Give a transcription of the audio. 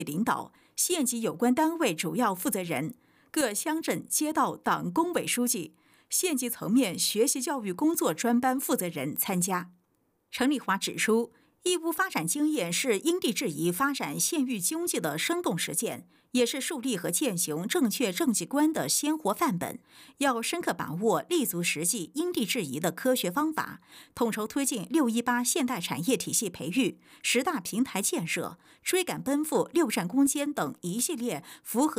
领导、县级有关单位主要负责人、各乡镇街道党工委书记、县级层面学习教育工作专班负责人参加。陈丽华指出，义乌发展经验是因地制宜发展县域经济的生动实践，也是树立和践行正确政绩观的鲜活范本。要深刻把握立足实际、因地制宜的科学方法，统筹推进618现代产业体系培育、10大平台建设，追赶奔赴6站攻坚等一系列符合